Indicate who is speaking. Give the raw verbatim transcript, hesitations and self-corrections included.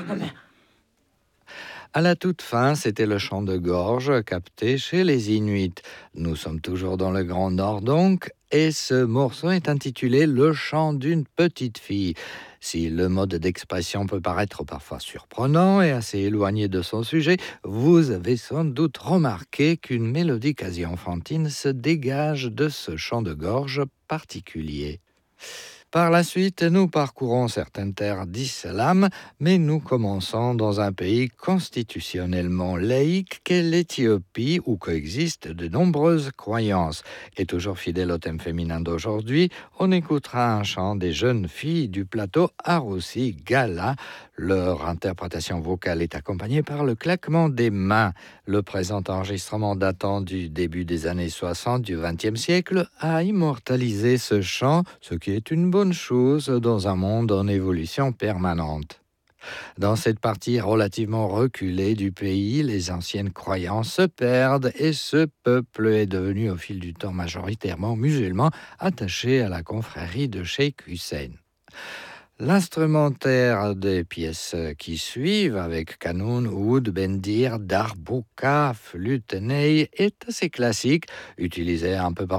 Speaker 1: À la toute fin, c'était le chant de gorge capté chez les Inuits. Nous sommes toujours dans le Grand Nord donc, et ce morceau est intitulé Le chant d'une petite fille. Si le mode d'expression peut paraître parfois surprenant et assez éloigné de son sujet, vous avez sans doute remarqué qu'une mélodie quasi enfantine se dégage de ce chant de gorge particulier. Par la suite, nous parcourons certaines terres d'islam, mais nous commençons dans un pays constitutionnellement laïque qu'est l'Éthiopie, où coexistent de nombreuses croyances. Et toujours fidèle au thème féminin d'aujourd'hui, on écoutera un chant des jeunes filles du plateau Arussi Gala. Leur interprétation vocale est accompagnée par le claquement des mains. Le présent enregistrement datant du début des années soixante du vingtième siècle a immortalisé ce chant, ce qui est une bonne chose dans un monde en évolution permanente. Dans cette partie relativement reculée du pays, les anciennes croyances se perdent et ce peuple est devenu au fil du temps majoritairement musulman, attaché à la confrérie de Cheikh Hussein. L'instrumentaire des pièces qui suivent, avec kanoun, oud, bendir, darbouka, flûte, ney, est assez classique, utilisé un peu partout